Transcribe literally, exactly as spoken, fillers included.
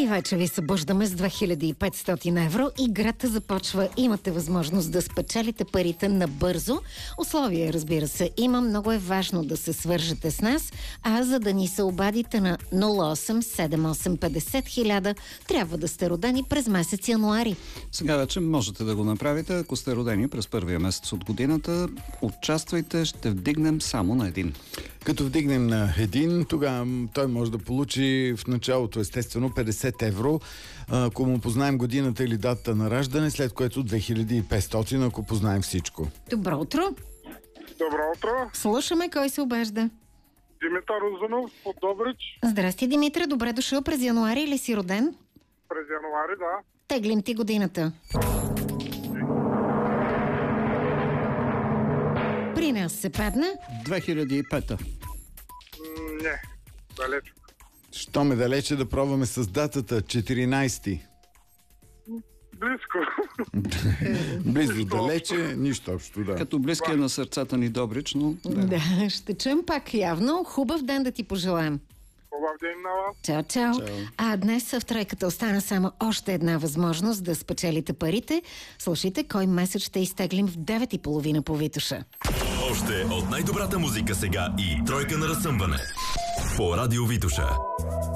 И вече ви събуждаме с две хиляди и петстотин евро. Играта започва. Имате възможност да спечелите парите набързо. Условия, разбира се, има. Много е важно да се свържете с нас. А за да ни се обадите на нула осем седем осем петдесет хиляда, трябва да сте родени през месец януари. Сега вече можете да го направите, ако сте родени през първия месец от годината. Участвайте, ще вдигнем само на един. Като вдигнем на един, тогава той може да получи в началото естествено петдесет евро, ако му познаем годината или датата на раждане, след което две хиляди и петстотин, ако познаем всичко. Добро утро! Добро утро! Слушаме, кой се обажда? Димитър Узунов от Добрич. Здрасти, Димитър. Добре дошъл. През януари или си роден? През януари, да. Теглим ти годината. При нас се падна. две хиляди и пета. М, не, далеч. Що ме далече да пробваме с датата четиринайсети. Близко. Близо далече, нищо общо, да. Като близкия на сърцата ни Добрич, но... Да. да, ще чуем пак явно. Хубав ден да ти пожелаем. Хубав ден на вас. Чао, чао, Чао. А днес в тройката остана само още една възможност да спечелите парите. Слушайте кой месец ще изтеглим в девет и половина по Витоша. Още от най-добрата музика сега и тройка на разсъмване по Радио Витоша.